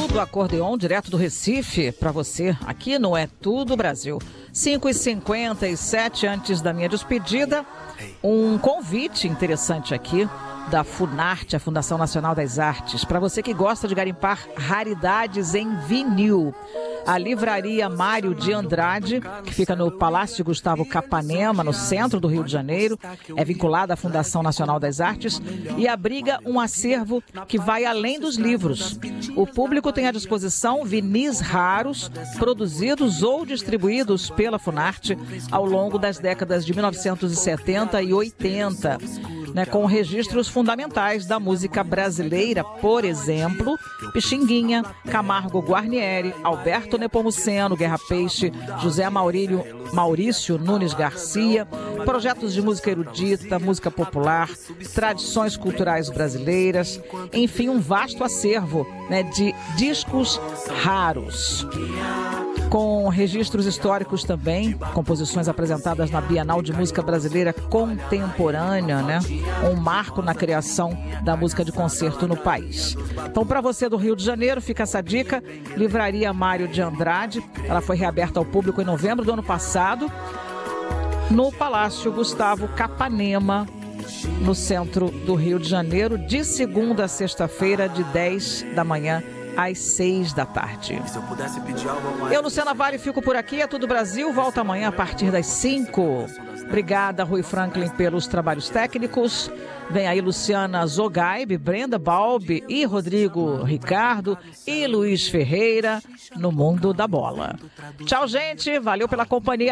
do acordeon, direto do Recife, para você, aqui no É Tudo Brasil. 5h57, antes da minha despedida, um convite interessante aqui da Funarte, a Fundação Nacional das Artes, para você que gosta de garimpar raridades em vinil. A livraria Mário de Andrade, que fica no Palácio Gustavo Capanema, no centro do Rio de Janeiro, é vinculada à Fundação Nacional das Artes e abriga um acervo que vai além dos livros. O público tem à disposição vinis raros, produzidos ou distribuídos pela Funarte ao longo das décadas de 1970 e 80. Com registros fundamentais da música brasileira, por exemplo, Pixinguinha, Camargo Guarnieri, Alberto Nepomuceno, Guerra Peixe, José Maurício Nunes Garcia, projetos de música erudita, música popular, tradições culturais brasileiras, enfim, um vasto acervo de discos raros. Com registros históricos também, composições apresentadas na Bienal de Música Brasileira Contemporânea, um marco na criação da música de concerto no país. Então, para você do Rio de Janeiro, fica essa dica, Livraria Mário de Andrade. Ela foi reaberta ao público em novembro do ano passado, no Palácio Gustavo Capanema, no centro do Rio de Janeiro, de segunda a sexta-feira, de 10 da manhã às 6 da tarde. Eu, Luciana Vale, fico por aqui. É Tudo Brasil. Volta amanhã a partir das 5. Obrigada, Rui Franklin, pelos trabalhos técnicos. Vem aí Luciana Zogaib, Brenda Balbi e Rodrigo Ricardo e Luiz Ferreira no Mundo da Bola. Tchau, gente. Valeu pela companhia.